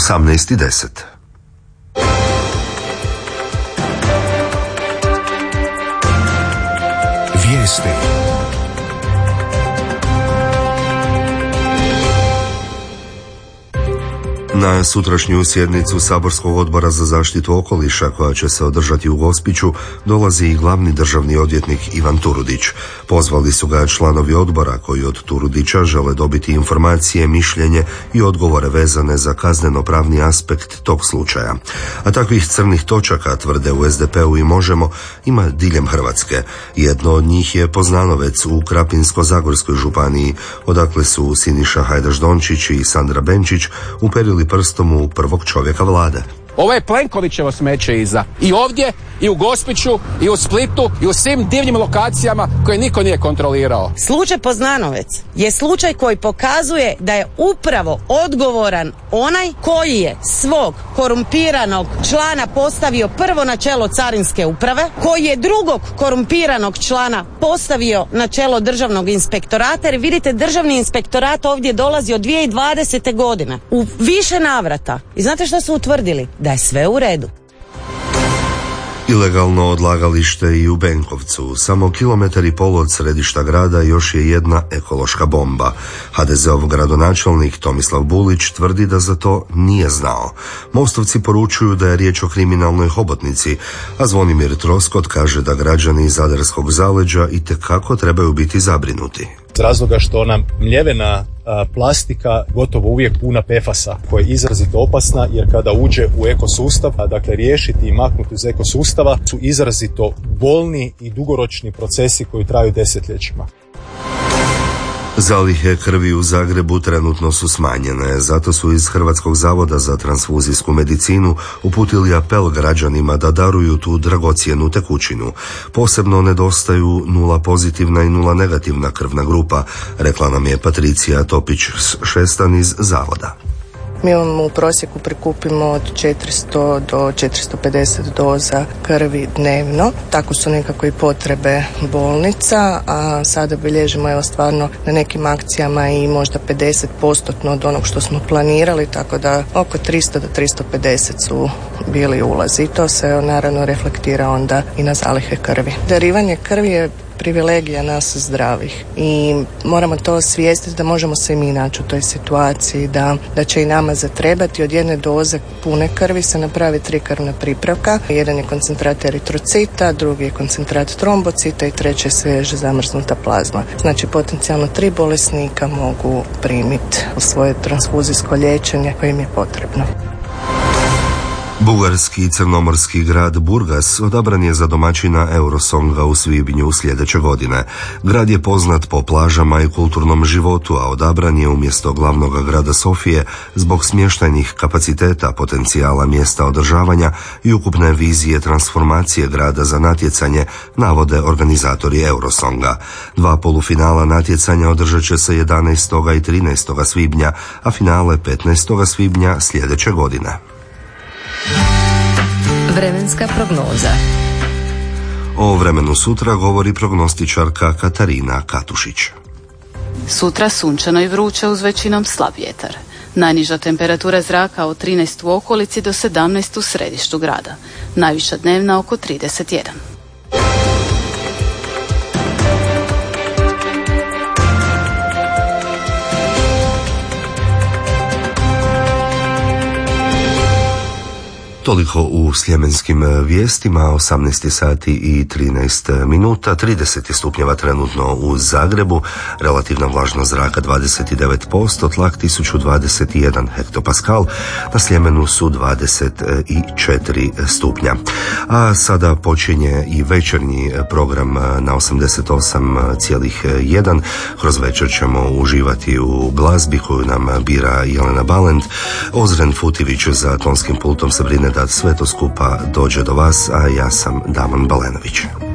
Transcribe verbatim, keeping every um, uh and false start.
osamnaest i deset. Vijesti. Na sutrašnju sjednicu Saborskog odbora za zaštitu okoliša, koja će se održati u Gospiću, dolazi i glavni državni odvjetnik Ivan Turudić. Pozvali su ga članovi odbora koji od Turudića žele dobiti informacije, mišljenje i odgovore vezane za kazneno-pravni aspekt tog slučaja. A takvih crnih točaka, tvrde u es de pe-u i Možemo, ima diljem Hrvatske. Jedno od njih je Poznanovec u Krapinsko-zagorskoj županiji, odakle su Siniša Hajdaš-Dončić i Sandra Benčić uperili prstom u prvog čovjeka vlade. Ovo je Plenkovićevo smeće iza. I ovdje, i u Gospiću, i u Splitu, i u svim divnim lokacijama koje niko nije kontrolirao. Slučaj Poznanovec je slučaj koji pokazuje da je upravo odgovoran onaj koji je svog korumpiranog člana postavio prvo na čelo carinske uprave, koji je drugog korumpiranog člana postavio na čelo državnog inspektorata, jer vidite, državni inspektorat ovdje dolazi od dvije tisuće dvadesete. godine. U više navrata. I znate što su utvrdili? Da je sve u redu. Ilegalno odlagalište i u Benkovcu. Samo kilometar i pol od središta grada još je jedna ekološka bomba. ha de ze-ov gradonačelnik Tomislav Bulić tvrdi da za to nije znao. Mostovci poručuju da je riječ o kriminalnoj hobotnici, a Zvonimir Troskot kaže da građani iz Zadarskog zaleđa itekako trebaju biti zabrinuti. Iz razloga što ona mljevena a, plastika gotovo uvijek puna pe ef asa, koja je izrazito opasna, jer kada uđe u ekosustav, a dakle riješiti i maknuti iz ekosustava, su izrazito bolni i dugoročni procesi koji traju desetljećima. Zalihe krvi u Zagrebu trenutno su smanjene, zato su iz Hrvatskog zavoda za transfuzijsku medicinu uputili apel građanima da daruju tu dragocjenu tekućinu. Posebno nedostaju nula pozitivna i nula negativna krvna grupa, rekla nam je Patricija Topić-Šestan iz zavoda. Mi vam u prosjeku prikupimo od četiristo do četiristo pedeset doza krvi dnevno. Tako su nekako i potrebe bolnica, a sada bilježimo evo stvarno na nekim akcijama i možda pedeset posto od onog što smo planirali, tako da oko tristo do tristo pedeset su bili ulazi. I to se naravno reflektira onda i na zalihe krvi. Darivanje krvi je privilegija nas zdravih i moramo to osvijestiti da možemo se i mi naći u toj situaciji, da, da će i nama zatrebati. Od jedne doze pune krvi se napravi tri krvna pripravka. Jedan je koncentrat eritrocita, drugi je koncentrat trombocita i treće je svježe zamrznuta plazma. Znači potencijalno tri bolesnika mogu primiti svoje transfuzijsko liječenje koje im je potrebno. Bugarski i crnomorski grad Burgas odabran je za domaćina Eurosonga u svibnju sljedeće godine. Grad je poznat po plažama i kulturnom životu, a odabran je umjesto glavnog grada Sofije zbog smještajnih kapaciteta, potencijala mjesta održavanja i ukupne vizije transformacije grada za natjecanje, navode organizatori Eurosonga. Dva polufinala natjecanja održat će se jedanaestog i trinaestog svibnja, a finale petnaestog svibnja sljedeće godine. Vremenska prognoza. O vremenu sutra govori prognostičarka Katarina Katušić. Sutra sunčano i vruće uz većinom slab vjetar. Najniža temperatura zraka od trinaest u okolici do sedamnaest u središtu grada. Najviša dnevna oko trideset jedan. Toliko u Sljemenskim vijestima, osamnaest sati i trinaest minuta, trideset stupnjeva trenutno u Zagrebu, relativna vlažnost zraka dvadeset devet posto, tlak tisuću dvadeset jedan hektopaskal, na Sljemenu su dvadeset četiri stupnja. A sada počinje i večernji program na osamdeset osam zarez jedan. Kroz večer ćemo uživati u glazbi koju nam bira Jelena Balend, Ozren Futivić za tonskim pultom se brine da sve to skupa dođe do vas, a ja sam Damon Balenović.